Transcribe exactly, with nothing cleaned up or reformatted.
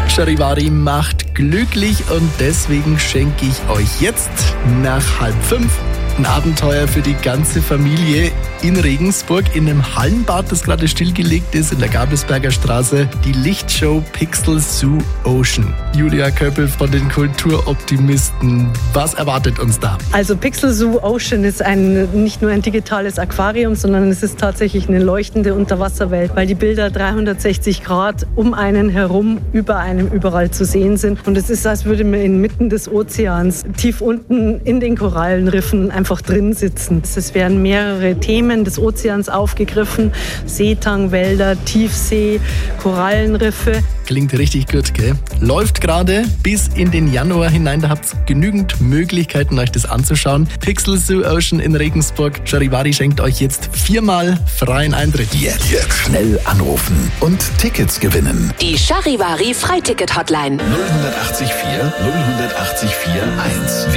Charivari macht glücklich und deswegen schenke ich euch jetzt nach halb fünf ein Abenteuer für die ganze Familie in Regensburg in einem Hallenbad, das gerade stillgelegt ist in der Gabelsberger Straße. Die Lichtshow Pixel Zoo Ocean. Julia Köppel von den Kulturoptimisten. Was erwartet uns da? Also Pixel Zoo Ocean ist ein, nicht nur ein digitales Aquarium, sondern es ist tatsächlich eine leuchtende Unterwasserwelt, weil die Bilder dreihundertsechzig Grad um einen herum, über einem überall zu sehen sind. Und es ist, als würde man inmitten des Ozeans, tief unten in den Korallenriffen einfach drin sitzen. Es werden mehrere Themen des Ozeans aufgegriffen. Seetangwälder, Tiefsee, Korallenriffe. Klingt richtig gut, gell? Läuft gerade bis in den Januar hinein. Da habt ihr genügend Möglichkeiten, euch das anzuschauen. Pixel Zoo Ocean in Regensburg. Charivari schenkt euch jetzt viermal freien Eintritt. Jetzt, jetzt schnell anrufen und Tickets gewinnen. Die Charivari Freiticket-Hotline. null acht vier null acht vier eins.